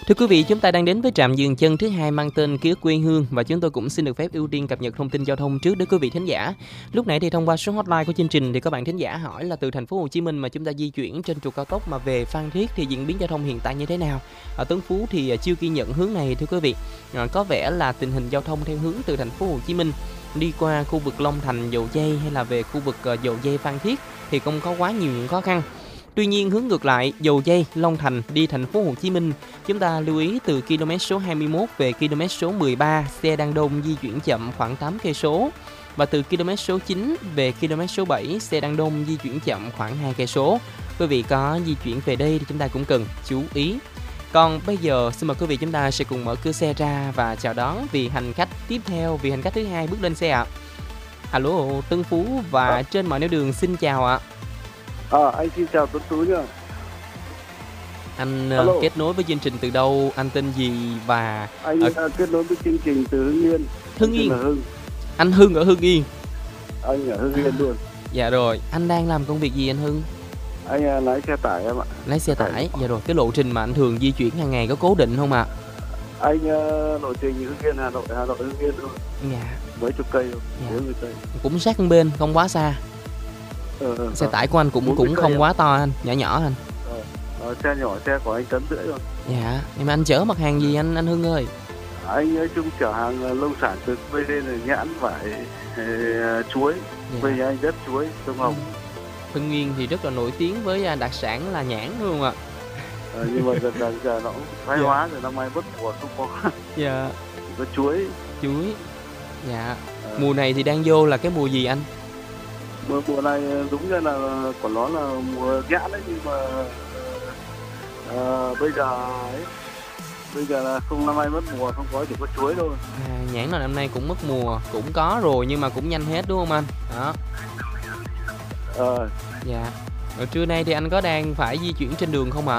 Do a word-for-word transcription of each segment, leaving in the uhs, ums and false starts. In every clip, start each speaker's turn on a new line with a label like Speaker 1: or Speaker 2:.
Speaker 1: Thưa quý vị, chúng ta đang đến với trạm dừng chân thứ hai mang tên Ký ức quê hương và chúng tôi cũng xin được phép ưu tiên cập nhật thông tin giao thông trước đến quý vị thính giả. Lúc nãy thì thông qua số hotline của chương trình thì các bạn thính giả hỏi là từ thành phố Hồ Chí Minh mà chúng ta di chuyển trên trục cao tốc mà về Phan Thiết thì diễn biến giao thông hiện tại như thế nào? Ở Tân Phú thì chưa ghi nhận hướng này thưa quý vị. À, có vẻ là tình hình giao thông theo hướng từ thành phố Hồ Chí Minh đi qua khu vực Long Thành, Dầu Giây hay là về khu vực Dầu Giây Phan Thiết thì không có quá nhiều những khó khăn. Tuy nhiên hướng ngược lại, Dầu Giây, Long Thành đi thành phố Hồ Chí Minh, chúng ta lưu ý từ km số hai mươi mốt về km số mười ba, xe đang đông di chuyển chậm khoảng tám cây số. Và từ km số chín về km số bảy, xe đang đông di chuyển chậm khoảng hai cây số. Quý vị có di chuyển về đây thì chúng ta cũng cần chú ý. Còn bây giờ xin mời quý vị chúng ta sẽ cùng mở cửa xe ra và chào đón vị hành khách tiếp theo, vị hành khách thứ hai bước lên xe ạ. Alo, Tân Phú và à. Trên mọi nẻo đường xin chào ạ.
Speaker 2: À, anh xin chào Tuấn Tú nhá.
Speaker 1: Anh Hello. Kết nối với chương trình từ đâu, anh tên gì và
Speaker 2: anh ở... kết nối với chương trình từ Hưng Yên.
Speaker 1: Hưng Yên.
Speaker 2: Hưng.
Speaker 1: Anh Hưng ở Hưng Yên.
Speaker 2: Anh ở Hưng Yên luôn.
Speaker 1: Dạ rồi, anh đang làm công việc gì anh Hưng?
Speaker 2: Anh lái xe tải em ạ.
Speaker 1: Lái xe tải. tải. Dạ rồi, cái lộ trình mà anh thường di chuyển hàng ngày có cố định không ạ? À?
Speaker 2: Anh uh, lộ trình Hưng Yên Hà Nội, Hà Nội Hưng Yên thôi.
Speaker 1: Dạ.
Speaker 2: Mấy chục cây thôi,
Speaker 1: dạ.
Speaker 2: bốn mươi cây.
Speaker 1: Cũng sát bên bên, không quá xa.
Speaker 2: Ờ, ờ,
Speaker 1: xe tải của anh cũng cũng không quá to anh, nhỏ nhỏ anh.
Speaker 2: Ờ, ờ, xe nhỏ, xe của anh tấn rưỡi rồi.
Speaker 1: Dạ, nhưng mà anh chở mặt hàng gì anh anh Hưng ơi?
Speaker 2: Anh nói chung chở hàng nông sản từ quê lên là nhãn, vải, chuối. Dạ. Quê nhà anh rất chuối, sông Hồng.
Speaker 1: Ừ. Hưng Yên thì rất là nổi tiếng với đặc sản là nhãn đúng không ạ?
Speaker 2: Ờ, nhưng mà dần dần giờ nó cũng thoái dạ. hóa rồi, năm nay mất mùa không có.
Speaker 1: Dạ.
Speaker 2: Chỉ có chuối.
Speaker 1: Chuối. Dạ. À. Mùa này thì đang vô là cái mùa gì anh?
Speaker 2: Mùa, mùa này đúng ra là của nó là mùa nhãn đấy, nhưng mà à, bây giờ ấy, bây giờ là không, năm nay mất mùa, không có, chỉ có chuối thôi.
Speaker 1: À, nhãn là năm nay cũng mất mùa, cũng có rồi nhưng mà cũng nhanh hết đúng không anh? Đó.
Speaker 2: Ờ.
Speaker 1: Dạ. Rồi trưa nay thì anh có đang phải di chuyển trên đường không ạ?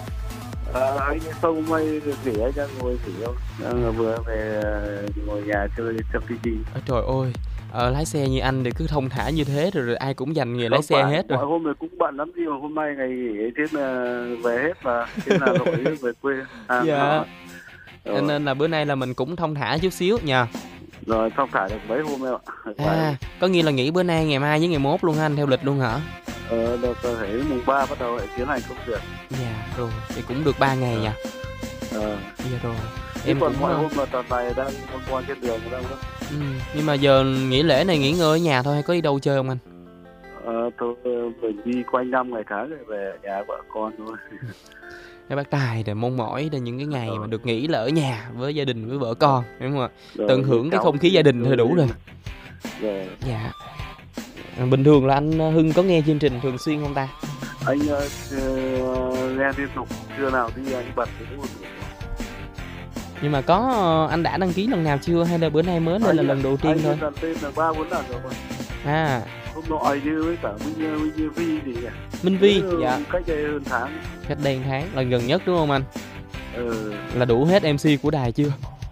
Speaker 2: À? À, anh không may nghỉ, anh đang ngồi nghỉ không? Đang vừa về ngồi nhà chơi xem tivi.
Speaker 1: Trời ơi. Ờ, lái xe như anh thì cứ thông thả như thế rồi, rồi ai cũng dành nghề lái xe
Speaker 2: phải,
Speaker 1: hết rồi.
Speaker 2: Mọi hôm này cũng bận lắm, nhưng mà hôm nay ngày nghỉ thế là về hết mà, thế là lỗi về quê. À,
Speaker 1: dạ. Cho nên là bữa nay là mình cũng thông thả chút xíu nha.
Speaker 2: Rồi thông thả được mấy hôm em ạ.
Speaker 1: À, có nghĩa là nghỉ bữa nay, ngày mai với ngày mốt luôn anh, theo lịch luôn hả?
Speaker 2: Ờ, được thể mùng ba bắt đầu lại tiến hành công việc.
Speaker 1: Dạ, rồi, thì cũng được ba ngày nha.
Speaker 2: Ờ.
Speaker 1: Dạ rồi.
Speaker 2: Em còn mọi hôm mà tuần này đang con qua trên đường đâu đó.
Speaker 1: Ừ, nhưng mà giờ nghỉ lễ này nghỉ ngơi ở nhà thôi hay có đi đâu chơi không anh?
Speaker 2: Ờ, thôi mình đi quanh năm ngày tháng rồi về nhà vợ con thôi.
Speaker 1: Cái bác Tài để mong mỏi để những cái ngày mà được nghỉ là ở nhà với gia đình, với vợ con, đúng không ạ? Tận hưởng cái không khí gia đình thôi đủ rồi.
Speaker 2: Rồi.
Speaker 1: Dạ. À, bình thường là anh Hưng có nghe chương trình thường xuyên không ta?
Speaker 2: Anh uh, nghe liên tục, chưa nào đi anh bật thì đúng không?
Speaker 1: Nhưng mà có anh đã đăng ký lần nào chưa hay là bữa nay mới lên là lần đầu tiên thôi?
Speaker 2: Anh lần tên là ba bốn lần rồi mà.
Speaker 1: À.
Speaker 2: Hôm nọ như với cả Minh, Minh Vi gì nhỉ?
Speaker 1: Minh Vi, dạ.
Speaker 2: Cách đây hơn tháng.
Speaker 1: Cách đây tháng, lần gần nhất đúng không anh?
Speaker 2: Ừ.
Speaker 1: Là đủ hết em xê của đài chưa?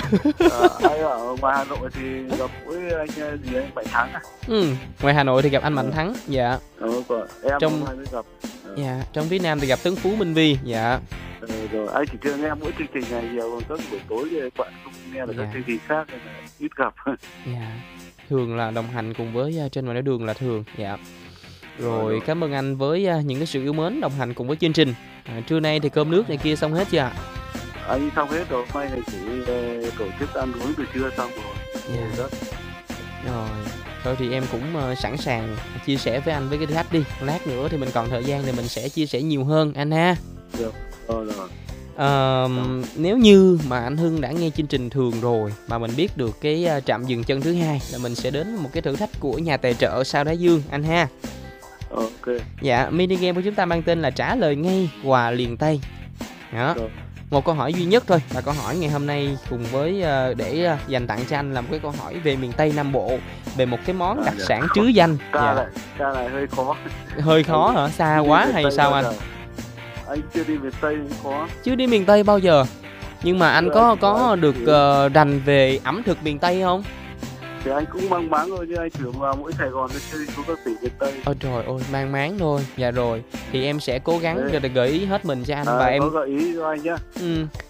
Speaker 2: À, anh ở ngoài Hà Nội thì gặp với anh gì anh Mạnh Thắng à?
Speaker 1: Ừ, ngoài Hà Nội thì gặp anh Mạnh Thắng, dạ.
Speaker 2: Ừ, em
Speaker 1: trong
Speaker 2: mới gặp. Ừ.
Speaker 1: Dạ, trong phía Nam thì gặp Tấn Phú, Minh Vi, dạ.
Speaker 2: Ừ, rồi anh chỉ chưa nghe mỗi chương trình này nhiều, còn các buổi tối thì bạn không nghe được dạ. Các chương trình khác nên là ít gặp.
Speaker 1: Dạ. Thường là đồng hành cùng với uh, trên mọi nẻo đường là thường, dạ. Rồi, rồi cảm ơn anh với uh, những cái sự yêu mến đồng hành cùng với chương trình. À, trưa nay thì cơm nước này kia xong hết chưa ạ?
Speaker 2: Anh xong hết rồi, mai này chỉ uh, tổ chức ăn uống từ trưa xong rồi.
Speaker 1: Dạ. Rồi. Rồi, thôi thì em cũng uh, sẵn sàng chia sẻ với anh với cái khách đi. Lát nữa thì mình còn thời gian thì mình sẽ chia sẻ nhiều hơn anh ha.
Speaker 2: Được, rồi rồi.
Speaker 1: Uh, nếu như mà anh Hưng đã nghe chương trình thường rồi mà mình biết được cái uh, trạm dừng chân thứ hai là mình sẽ đến một cái thử thách của nhà tài trợ Sao Đá Dương anh ha.
Speaker 2: Ok.
Speaker 1: Dạ, mini game của chúng ta mang tên là trả lời ngay quà liền tay. Đó. Rồi. Một câu hỏi duy nhất thôi là câu hỏi ngày hôm nay cùng với uh, để uh, dành tặng cho anh là một cái câu hỏi về miền Tây Nam Bộ, về một cái món đặc sản trứ danh.
Speaker 2: Ca
Speaker 1: dạ.
Speaker 2: này, ca này hơi khó.
Speaker 1: Hơi khó hả? Xa quá hay sao anh?
Speaker 2: Anh chưa đi miền Tây cũng khó.
Speaker 1: Chưa đi miền Tây bao giờ. Nhưng mà anh có có được uh, rành về ẩm thực miền Tây không?
Speaker 2: Thì anh cũng mang máng thôi, chứ anh thử vào mỗi Sài Gòn để chơi xuống các tỉnh miền Tây.
Speaker 1: Ôi trời ơi, mang máng thôi. Dạ rồi, thì em sẽ cố gắng để gợi ý hết mình cho anh.
Speaker 2: À,
Speaker 1: và em
Speaker 2: có gợi ý cho anh nhá.
Speaker 1: Ừ,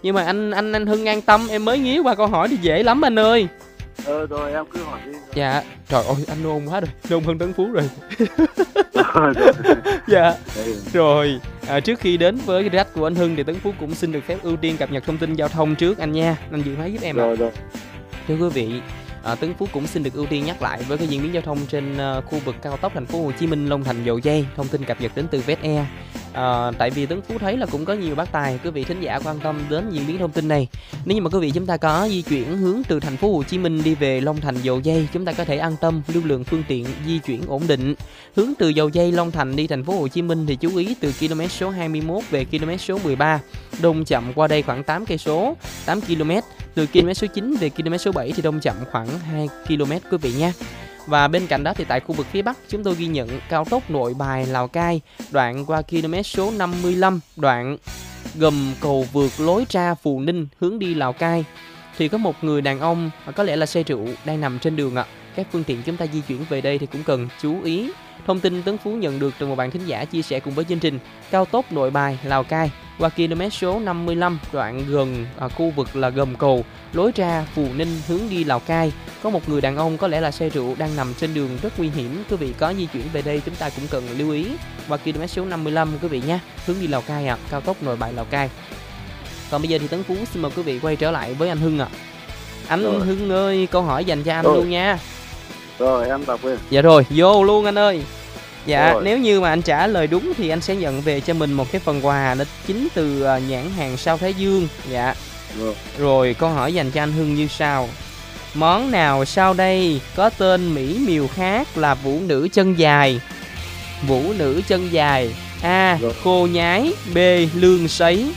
Speaker 1: Nhưng mà anh anh anh Hưng an tâm, em mới nghía qua câu hỏi thì dễ lắm anh ơi.
Speaker 2: Ờ rồi em cứ hỏi đi.
Speaker 1: Dạ, trời ơi anh nôn quá rồi, nôn hơn Tấn Phú rồi.
Speaker 2: Rồi, rồi.
Speaker 1: Dạ.
Speaker 2: Ừ.
Speaker 1: Rồi, à, trước khi đến với cái rách của anh Hưng thì Tấn Phú cũng xin được phép ưu tiên cập nhật thông tin giao thông trước anh nha. Anh giữ máy giúp em ạ.
Speaker 2: Rồi, rồi.
Speaker 1: Thưa quý vị, à, Tấn Phú cũng xin được ưu tiên nhắc lại với cái diễn biến giao thông trên uh, khu vực cao tốc thành phố Hồ Chí Minh Long Thành Dầu Giây, thông tin cập nhật đến từ vê ét e. À, tại vì Tấn Phú thấy là cũng có nhiều bác tài quý vị thính giả quan tâm đến diễn biến thông tin này. Nếu như mà quý vị chúng ta có di chuyển hướng từ thành phố Hồ Chí Minh đi về Long Thành Dầu Giây, chúng ta có thể an tâm, lưu lượng phương tiện di chuyển ổn định. Hướng từ Dầu Giây Long Thành đi thành phố Hồ Chí Minh thì chú ý từ km số hai mươi mốt về km số mười ba, đông chậm qua đây khoảng tám cây số, tám ki lô mét. Từ km số chín về km số bảy thì đông chậm khoảng hai ki lô mét quý vị nha. Và bên cạnh đó thì tại khu vực phía Bắc chúng tôi ghi nhận cao tốc Nội Bài Lào Cai đoạn qua km số năm mươi lăm, đoạn gầm cầu vượt lối ra Phù Ninh hướng đi Lào Cai thì có một người đàn ông có lẽ là say rượu đang nằm trên đường ạ. Các phương tiện chúng ta di chuyển về đây thì cũng cần chú ý. Thông tin Tấn Phú nhận được từ một bạn thính giả chia sẻ cùng với chương trình, cao tốc Nội Bài Lào Cai qua km số năm mươi lăm đoạn gần à, khu vực là gầm cầu lối ra Phù Ninh hướng đi Lào Cai có một người đàn ông có lẽ là say rượu đang nằm trên đường rất nguy hiểm. Quý vị có di chuyển về đây chúng ta cũng cần lưu ý qua km số năm mươi lăm quý vị nhé, hướng đi Lào Cai ạ, à, cao tốc Nội Bài Lào Cai. Còn bây giờ thì Tấn Phú xin mời quý vị quay trở lại với anh Hưng ạ. À. Anh rồi. Hưng ơi, câu hỏi dành cho anh rồi. Luôn nha.
Speaker 2: Rồi em đọc đi.
Speaker 1: Dạ rồi, vô luôn anh ơi. Dạ, rồi. Nếu như mà anh trả lời đúng thì anh sẽ nhận về cho mình một cái phần quà đó chính từ nhãn hàng Sao Thái Dương. Dạ. Rồi. Rồi, câu hỏi dành cho anh Hưng như sau. Món nào sau đây có tên mỹ miều khác là vũ nữ chân dài? Vũ nữ chân dài. A. Rồi. Khô nhái. B. Lương sấy.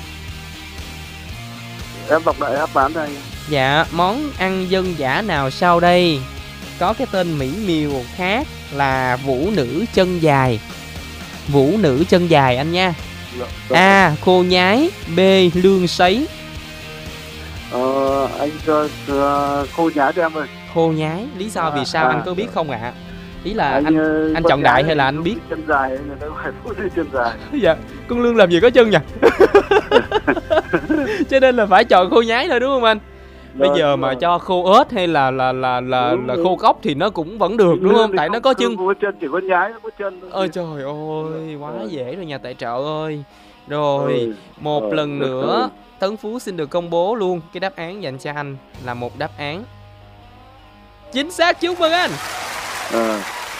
Speaker 2: Em đọc lại đáp án đây.
Speaker 1: Dạ, món ăn dân dã nào sau đây có cái tên mỹ miều khác là vũ nữ chân dài? Vũ nữ chân dài anh nha. A. Khô nhái. B. Lương sấy.
Speaker 2: Ờ, anh uh, khô nhái cho em ơi.
Speaker 1: Khô nhái, lý do vì sao à, anh có biết không ạ? À? Ý là
Speaker 2: anh
Speaker 1: anh, anh trọng đại hay là anh biết?
Speaker 2: Chân dài, người ta phải vũ nữ chân dài.
Speaker 1: Dạ, con Lương làm gì có chân nhỉ? Cho nên là phải chọn khô nhái thôi đúng không anh? Bây rồi, giờ mà rồi. Cho khô ớt hay là là là là, đúng, là khô cóc thì nó cũng vẫn được đúng không? Tại nó có chân.
Speaker 2: Có chân chỉ có nhái nó có chân.
Speaker 1: Ôi trời ơi, quá rồi. Dễ rồi nhà tài trợ ơi. Rồi, ừ. một rồi. lần rồi. nữa rồi. Tấn Phú xin được công bố luôn cái đáp án dành cho anh là một đáp án chính xác, chúc mừng anh.
Speaker 2: À.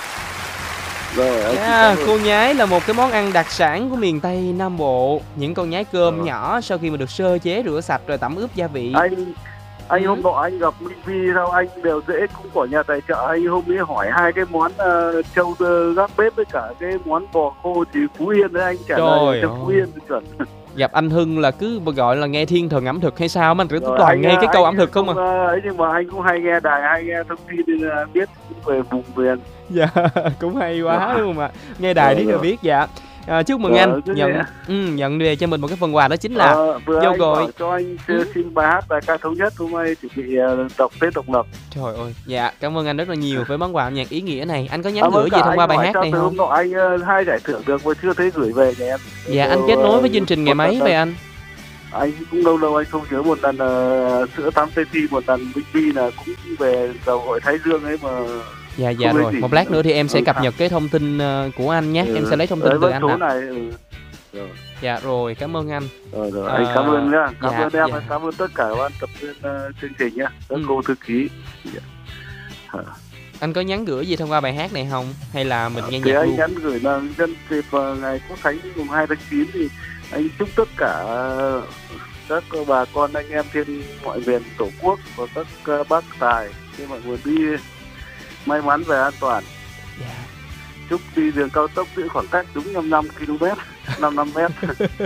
Speaker 2: Rồi,
Speaker 1: yeah, khô nhái là một cái món ăn đặc sản của miền Tây Nam Bộ. Những con nhái cơm à. nhỏ sau khi mà được sơ chế rửa sạch rồi tẩm ướp gia vị.
Speaker 2: Anh anh ừ. hôm nọ anh gặp Minh Vi sao anh đều dễ cũng của nhà tài trợ. Anh hôm ấy hỏi hai cái món uh, trâu gác bếp với cả cái món bò khô thì Phú Yên đấy, anh trả lời cho Phú Yên chuẩn.
Speaker 1: Gặp anh Hưng là cứ gọi là nghe thiên thần ẩm thực hay sao mà anh cứ toàn nghe cái câu ẩm thực không à?
Speaker 2: Ấy nhưng mà anh cũng hay nghe đài, hay nghe thông tin nên biết về vùng miền.
Speaker 1: Dạ cũng hay quá đúng không ạ? Nghe đài đi rồi biết. Dạ. À, chúc mừng anh nhận ừ, nhận về cho mình một cái phần quà đó chính là
Speaker 2: ờ, vừa vô gọi cho anh ừ. xin bài hát bài ca thống nhất hôm nay chuẩn bị đọc Tết độc lập.
Speaker 1: Trời ơi, dạ cảm ơn anh rất là nhiều với món quà âm nhạc ý nghĩa này. Anh có nhắn à, gửi gì thông qua bài hát này không?
Speaker 2: Hôm nọ anh hai giải thưởng được mà chưa thấy gửi về nhà em.
Speaker 1: Dạ anh kết nối với chương trình ngày mấy về anh?
Speaker 2: Anh cũng lâu lâu anh không nhớ, một lần uh, sữa tắm tê ti, một lần Big B là cũng về dầu gội Thái Dương ấy mà.
Speaker 1: Dạ dạ rồi, một lát nữa thì em sẽ cập nhật cái thông tin của anh nhé, ừ. em sẽ lấy thông tin từ anh ạ.
Speaker 2: Này, ừ. Rồi.
Speaker 1: Dạ rồi, cảm ơn anh.
Speaker 2: Rồi, rồi. À, anh cảm ơn nhá, cảm dạ, ơn em, dạ. cảm ơn tất cả các bạn tập viên uh, chương trình nhá, các ừ. cô thư ký. Dạ. À.
Speaker 1: Anh có nhắn gửi gì thông qua bài hát này không? Hay là mình nghe
Speaker 2: à,
Speaker 1: nhạc luôn?
Speaker 2: Anh nhắn gửi là nhân dịp uh, ngày Quốc khánh mùng hai tháng chín thì anh chúc tất cả uh, các bà con anh em trên mọi miền Tổ quốc và các uh, bác tài khi mọi người đi may mắn về an toàn. Yeah. Chúc đi đường cao tốc giữ khoảng cách đúng năm năm ki lô mét, năm năm mét.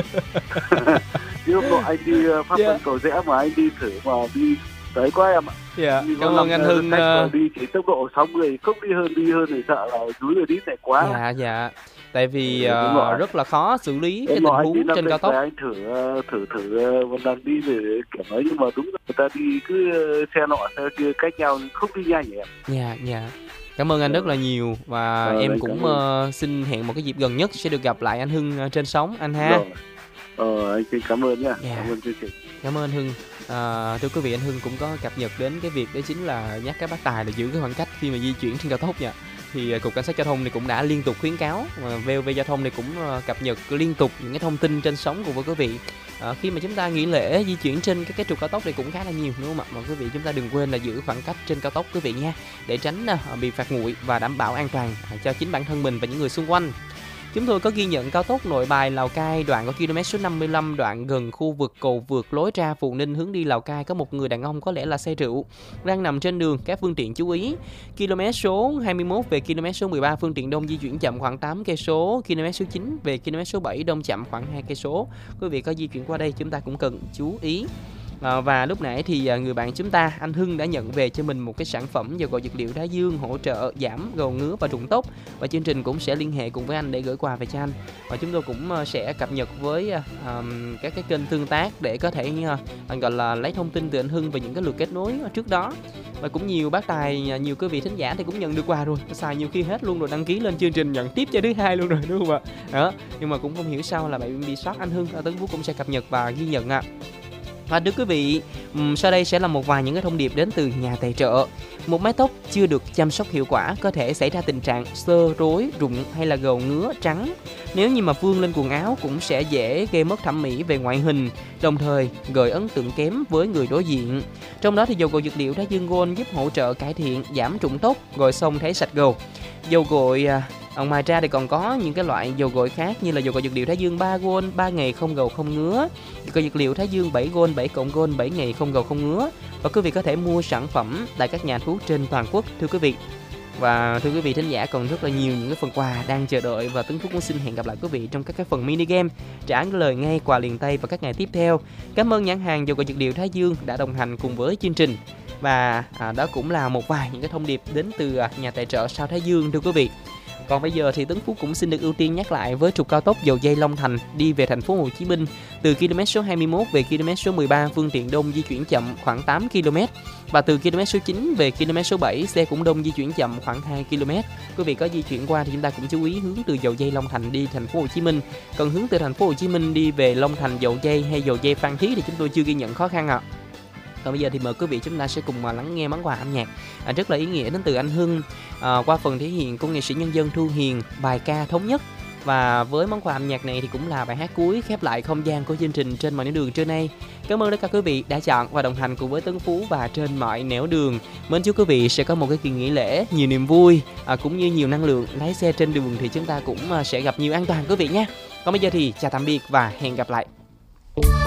Speaker 2: Chứ hôm nọ anh đi Pháp Vân yeah. Cầu Rẽ mà anh đi thử mà đi tới quá em ạ.
Speaker 1: Yeah. Cảm ơn anh Hưng. Uh...
Speaker 2: Đi chỉ tốc độ sáu mươi, không đi hơn đi hơn thì sợ là núi rồi đi này quá.
Speaker 1: Dạ dạ. Tại vì ừ, uh, rất là khó xử lý cái tình huống trên cao tốc.
Speaker 2: Anh thử thử thử một lần đi để kiểu ấy, nhưng mà đúng là người ta đi cứ xe nọ xe kia cách nhau không đi nhanh vậy em.
Speaker 1: Dạ dạ. Cảm ơn anh rất là nhiều và à, em cũng uh, xin hẹn một cái dịp gần nhất sẽ được gặp lại anh Hưng uh, trên sóng anh ha. Rồi.
Speaker 2: Ờ, anh xin cảm ơn nhá.
Speaker 1: Dạ.
Speaker 2: Cảm ơn chương trình.
Speaker 1: Cảm ơn anh Hưng. À, thưa quý vị, anh Hưng cũng có cập nhật đến cái việc đó chính là nhắc các bác tài là giữ cái khoảng cách khi mà di chuyển trên cao tốc nha. Thì Cục Cảnh sát Giao thông thì cũng đã liên tục khuyến cáo, và vê o vê Giao thông thì cũng cập nhật liên tục những cái thông tin trên sóng cùng với quý vị. À, khi mà chúng ta nghỉ lễ di chuyển trên cái, cái trục cao tốc thì cũng khá là nhiều, đúng không ạ? Mà quý vị chúng ta đừng quên là giữ khoảng cách trên cao tốc quý vị nha, để tránh uh, bị phạt nguội và đảm bảo an toàn uh, cho chính bản thân mình và những người xung quanh. Chúng tôi có ghi nhận cao tốc Nội Bài Lào Cai đoạn ở km số năm mươi lăm, đoạn gần khu vực cầu vượt lối ra Phù Ninh hướng đi Lào Cai, có một người đàn ông có lẽ là say rượu đang nằm trên đường, các phương tiện chú ý. Km số hai mươi mốt về km số mười ba, phương tiện đông di chuyển chậm khoảng tám cây số, km số chín về km số bảy đông chậm khoảng hai cây số. Quý vị có di chuyển qua đây chúng ta cũng cần chú ý. À, và lúc nãy thì người bạn chúng ta, anh Hưng, đã nhận về cho mình một cái sản phẩm dầu gội dược liệu Thái Dương hỗ trợ giảm gầu ngứa và rụng tóc, và chương trình cũng sẽ liên hệ cùng với anh để gửi quà về cho anh. Và chúng tôi cũng sẽ cập nhật với um, các cái kênh tương tác để có thể uh, gọi là lấy thông tin từ anh Hưng về những cái lượt kết nối trước đó. Và cũng nhiều bác tài, nhiều quý vị thính giả thì cũng nhận được quà rồi, xài nhiều khi hết luôn rồi, đăng ký lên chương trình nhận tiếp cho thứ hai luôn rồi, đúng không ạ? Đó, nhưng mà cũng không hiểu sao là bị bị sót anh Hưng. Tấn Phú cũng sẽ cập nhật và ghi nhận ạ. À. Và thưa quý vị, sau đây sẽ là một vài những cái thông điệp đến từ nhà tài trợ. Một mái tóc chưa được chăm sóc hiệu quả có thể xảy ra tình trạng xơ, rối, rụng hay là gầu ngứa, trắng. Nếu như mà vương lên quần áo cũng sẽ dễ gây mất thẩm mỹ về ngoại hình, đồng thời gợi ấn tượng kém với người đối diện. Trong đó thì dầu gội dược liệu Thái Dương Gold giúp hỗ trợ cải thiện, giảm rụng tóc, gội xong thấy sạch gầu. Dầu gội À, ngoài ra thì còn có những cái loại dầu gội khác như là dầu gội dược liệu Thái Dương ba Gold, ba ngày không gầu không ngứa, dầu gội dược liệu Thái Dương bảy Gold, bảy cộng Gold, bảy ngày không gầu không ngứa. Và quý vị có thể mua sản phẩm tại các nhà thuốc trên toàn quốc, thưa quý vị. Và thưa quý vị thính giả, còn rất là nhiều những cái phần quà đang chờ đợi, và Tấn Phúc cũng xin hẹn gặp lại quý vị trong các cái phần mini game trả lời ngay quà liền tay vào các ngày tiếp theo. Cảm ơn nhãn hàng dầu gội dược liệu Thái Dương đã đồng hành cùng với chương trình. Và à, đó cũng là một vài những cái thông điệp đến từ à, nhà tài trợ Sao Thái Dương, thưa quý vị. Còn bây giờ thì Tấn Phú cũng xin được ưu tiên nhắc lại với trục cao tốc dầu dây Long Thành đi về thành phố Hồ Chí Minh từ km số hai mươi mốt về km số mười ba, phương tiện đông di chuyển chậm khoảng tám ki lô mét, và từ km số chín về km số bảy xe cũng đông di chuyển chậm khoảng hai ki lô mét. Quý vị có di chuyển qua thì chúng ta cũng chú ý hướng từ dầu dây Long Thành đi thành phố Hồ Chí Minh. Còn hướng từ thành phố Hồ Chí Minh đi về Long Thành, dầu dây hay dầu dây Phan Thiết thì chúng tôi chưa ghi nhận khó khăn ạ. À. Còn bây giờ thì mời quý vị chúng ta sẽ cùng mà lắng nghe món quà âm nhạc à, rất là ý nghĩa đến từ anh Hưng à, qua phần thể hiện của nghệ sĩ nhân dân Thu Hiền, bài ca Thống Nhất. Và với món quà âm nhạc này thì cũng là bài hát cuối khép lại không gian của chương trình Trên Mọi Nẻo Đường trưa nay. Cảm ơn tất cả quý vị đã chọn và đồng hành cùng với Tấn Phú và Trên Mọi Nẻo Đường. Mến chúc quý vị sẽ có một cái kỳ nghỉ lễ nhiều niềm vui à, cũng như nhiều năng lượng. Lái xe trên đường thì chúng ta cũng sẽ gặp nhiều an toàn quý vị nhé. Còn bây giờ thì chào tạm biệt và hẹn gặp lại.